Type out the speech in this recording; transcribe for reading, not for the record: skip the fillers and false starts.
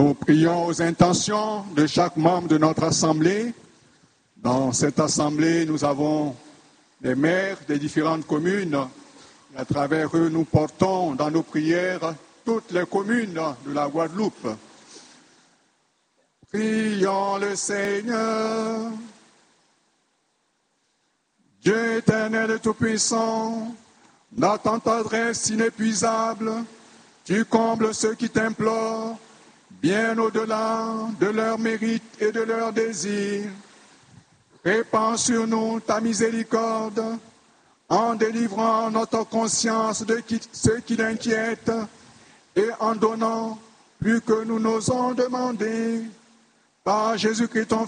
Nous prions aux intentions de chaque membre de notre assemblée. Dans cette assemblée, nous avons les maires des différentes communes. Et à travers eux, nous portons dans nos prières toutes les communes de la Guadeloupe. Prions le Seigneur. Dieu éternel et tout-puissant, dans ton adresse inépuisable, tu combles ceux qui t'implorent, bien au-delà de leurs mérites et de leurs désirs. Répands sur nous ta miséricorde, en délivrant notre conscience de ce qui l'inquiète, et en donnant plus que nous n'osons demander, par Jésus-Christ ton